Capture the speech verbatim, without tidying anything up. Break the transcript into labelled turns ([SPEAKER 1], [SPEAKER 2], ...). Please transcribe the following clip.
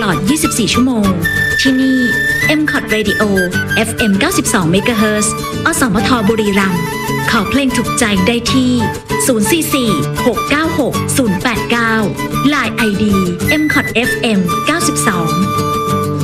[SPEAKER 1] อด ยี่สิบสี่ ชั่วโมง ที่นี่ เอ็ม ซี โอ ที Radio เอฟ เอ็ม เก้าสิบสอง เมกะเฮิรตซ์ อสมทบุรีรัมย์ขอเพลงถูกใจได้ที่ ศูนย์ สี่ สี่ หก เก้า หก ศูนย์ แปด เก้า ไลน์ ไอ ดี เอ็ม ซี โอ ที เอฟ เอ็ม เก้าสิบสอง